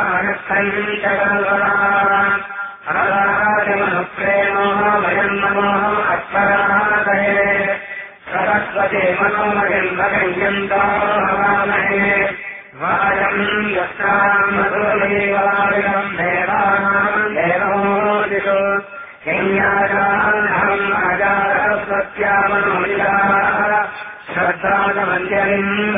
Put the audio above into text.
हरादिमनुप्रेमो वयम् नमो अक्षरादये सरस्वती मनोमहिन्दकयन्तामहे वायम् यस्याम् मधुरैवायम् देवानाम् देवोदिषु यज्ञायाहम् अजारसत्यामनोमिषा श्रद्धागमञ्जलिम्